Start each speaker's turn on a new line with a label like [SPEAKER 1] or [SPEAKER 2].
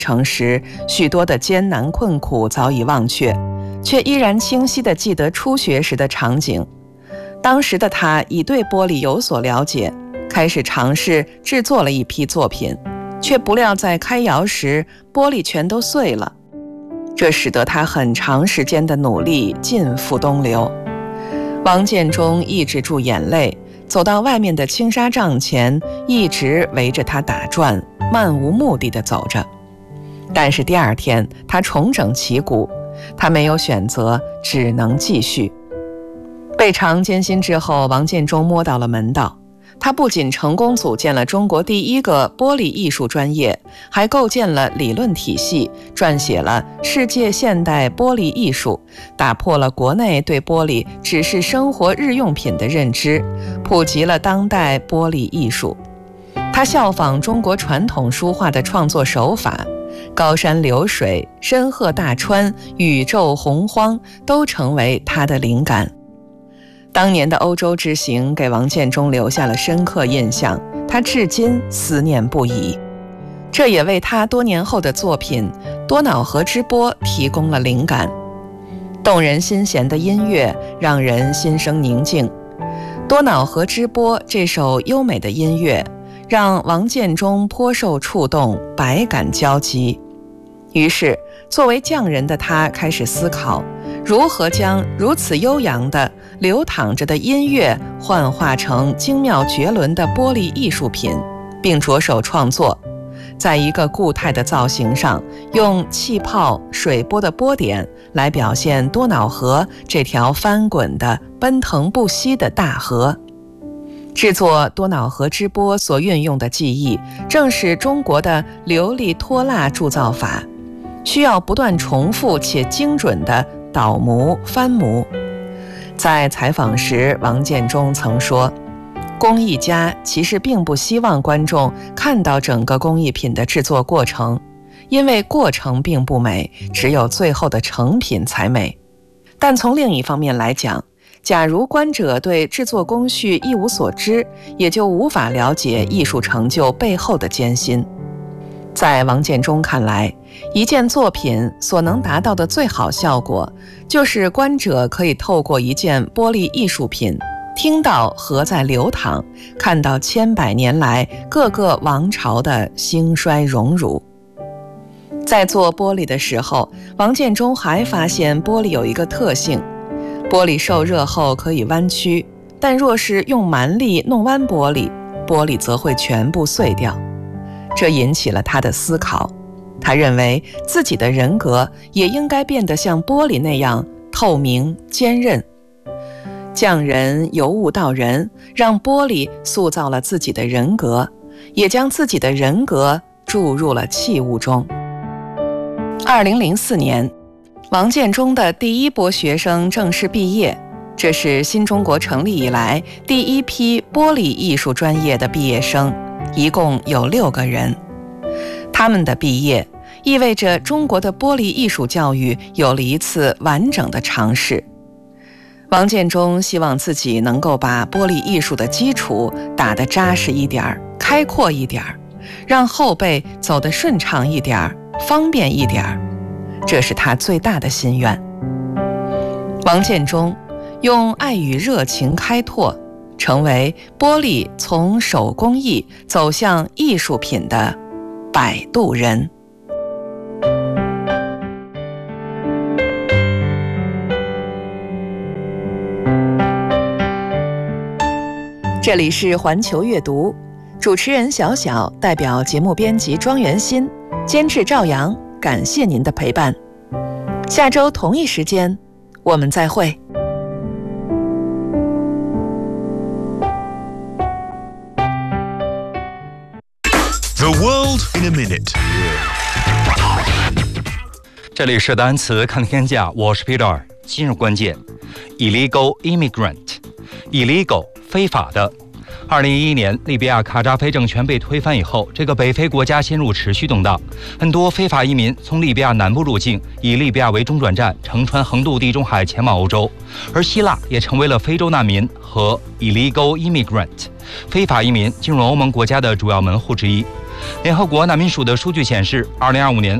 [SPEAKER 1] 程时，许多的艰难困苦早已忘却，却依然清晰地记得初学时的场景。当时的他已对玻璃有所了解，开始尝试制作了一批作品，却不料在开窑时玻璃全都碎了，这使得他很长时间的努力尽付东流。王建中抑制住眼泪，走到外面的青纱帐前，一直围着他打转，漫无目的地走着。但是第二天他重整旗鼓，他没有选择，只能继续。倍尝艰辛之后，王建中摸到了门道。他不仅成功组建了中国第一个玻璃艺术专业，还构建了理论体系，撰写了《世界现代玻璃艺术》，打破了国内对玻璃只是生活日用品的认知，普及了当代玻璃艺术。他效仿中国传统书画的创作手法，高山流水、深壑大川、宇宙洪荒都成为他的灵感。当年的欧洲之行给王建中留下了深刻印象，他至今思念不已。这也为他多年后的作品《多瑙河之波》提供了灵感。动人心弦的音乐让人心生宁静。《多瑙河之波》这首优美的音乐让王建中颇受触动，百感交集。于是作为匠人的他开始思考，如何将如此悠扬的流淌着的音乐幻化成精妙绝伦的玻璃艺术品，并着手创作。在一个固态的造型上，用气泡、水波的波点来表现多瑙河这条翻滚的奔腾不息的大河。制作多瑙河之波所运用的技艺，正是中国的流力脱蜡铸造法，需要不断重复且精准的倒模翻模。在采访时，王建中曾说，工艺家其实并不希望观众看到整个工艺品的制作过程，因为过程并不美，只有最后的成品才美。但从另一方面来讲，假如观者对制作工序一无所知，也就无法了解艺术成就背后的艰辛。在王建中看来，一件作品所能达到的最好效果，就是观者可以透过一件玻璃艺术品，听到河在流淌，看到千百年来各个王朝的兴衰荣辱。在做玻璃的时候，王建中还发现玻璃有一个特性，玻璃受热后可以弯曲，但若是用蛮力弄弯玻璃，玻璃则会全部碎掉。这引起了他的思考，他认为自己的人格也应该变得像玻璃那样透明坚韧。匠人由物到人，让玻璃塑造了自己的人格，也将自己的人格注入了器物中。2004年，王建中的第一波学生正式毕业，这是新中国成立以来第一批玻璃艺术专业的毕业生，一共有6个人。他们的毕业意味着中国的玻璃艺术教育有了一次完整的尝试。王建中希望自己能够把玻璃艺术的基础打得扎实一点，开阔一点，让后辈走得顺畅一点，方便一点，这是他最大的心愿。王建中用爱与热情开拓，成为玻璃从手工艺走向艺术品的摆渡人。这里是环球阅读，主持人小小代表节目编辑庄元新，监制赵阳，感谢您的陪伴。下周同一时间，我们再会。
[SPEAKER 2] The world in a minute。
[SPEAKER 3] 这里是单词看天下，我是 Peter。今日关键 ：illegal immigrant。illegal 非法的。2011年，利比亚卡扎菲政权被推翻以后，这个北非国家陷入持续动荡，很多非法移民从利比亚南部入境，以利比亚为中转站，乘船横渡地中海前往欧洲。而希腊也成为了非洲难民和 illegal immigrant 非法移民进入欧盟国家的主要门户之一。 联合国难民署的数据显示，2025年